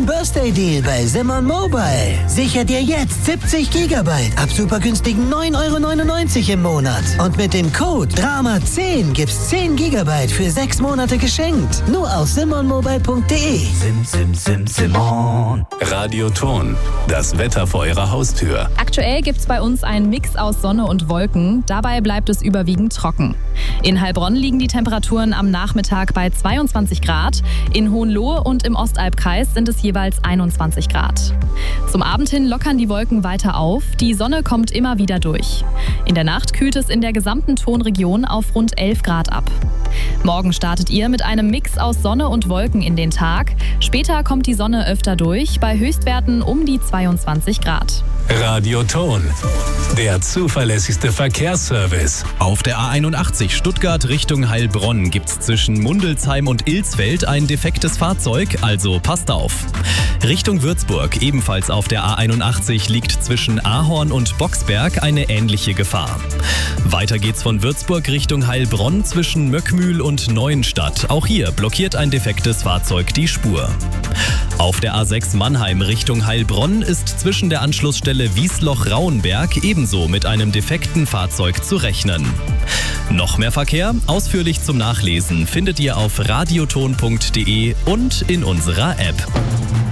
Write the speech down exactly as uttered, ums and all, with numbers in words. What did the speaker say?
großen Birthday-Deal bei Simon Mobile. Sicher dir jetzt siebzig Gigabyte ab super günstigen neun Euro neunundneunzig im Monat. Und mit dem Code Drama zehn gibt's zehn Gigabyte für sechs Monate geschenkt. Nur auf simon mobile punkt de. Sim, sim, sim, Simon. Radioton, das Wetter vor Ihrer Haustür. Aktuell gibt's bei uns einen Mix aus Sonne und Wolken. Dabei bleibt es überwiegend trocken. In Heilbronn liegen die Temperaturen am Nachmittag bei zweiundzwanzig Grad. In Hohenlohe und im Ostalbkreis sind es jeweils einundzwanzig Grad. Zum Abend hin lockern die Wolken weiter auf. Die Sonne kommt immer wieder durch. In der Nacht kühlt es in der gesamten Tonregion auf rund elf Grad ab. Morgen startet ihr mit einem Mix aus Sonne und Wolken in den Tag. Später kommt die Sonne öfter durch, bei Höchstwerten um die zweiundzwanzig Grad. Radioton, der zuverlässigste Verkehrsservice. Auf der A einundachtzig Stuttgart Richtung Heilbronn gibt's zwischen Mundelsheim und Ilsfeld ein defektes Fahrzeug, also passt auf. Richtung Würzburg, ebenfalls auf der A einundachtzig, liegt zwischen Ahorn und Boxberg eine ähnliche Gefahr. Weiter geht's von Würzburg Richtung Heilbronn zwischen Möckmühl und Neuenstadt. Auch hier blockiert ein defektes Fahrzeug die Spur. Auf der A sechs Mannheim Richtung Heilbronn ist zwischen der Anschlussstelle Wiesloch-Rauenberg ebenso mit einem defekten Fahrzeug zu rechnen. Noch mehr Verkehr, ausführlich zum Nachlesen, findet ihr auf radioton punkt de und in unserer App.